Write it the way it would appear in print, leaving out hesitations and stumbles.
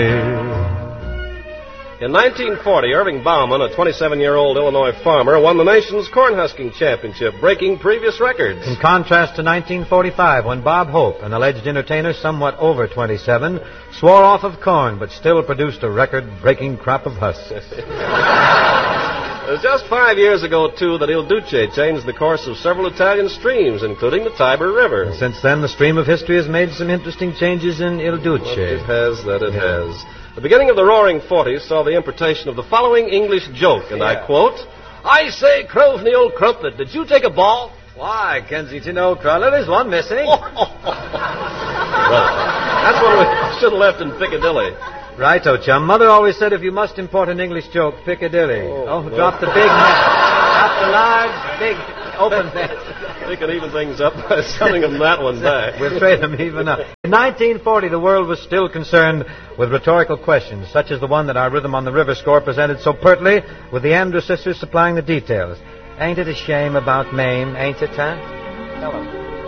In 1940, Irving Bauman, a 27-year-old Illinois farmer, won the nation's corn husking championship, breaking previous records. In contrast to 1945, when Bob Hope, an alleged entertainer somewhat over 27, swore off of corn but still produced a record-breaking crop of husks. It was just 5 years ago, too, that Il Duce changed the course of several Italian streams, including the Tiber River. And since then, the stream of history has made some interesting changes in Il Duce. It has. The beginning of the Roaring Forties saw the importation of the following English joke, and I quote, "I say, Crowsney, old crumpet, did you take a ball?" Why, Kensington, old crawler, there's one missing. Well, that's what we should have left in Piccadilly. Righto, chum. Mother always said if you must import an English joke, Piccadilly. Drop the big net. Drop the large, big, open net. We can even things up by sending them that one back. We'll trade them even up. In 1940, the world was still concerned with rhetorical questions, such as the one that our Rhythm on the River score presented so pertly, with the Andrews sisters supplying the details. Ain't it a shame about Mame, ain't it, huh? Tell 'em.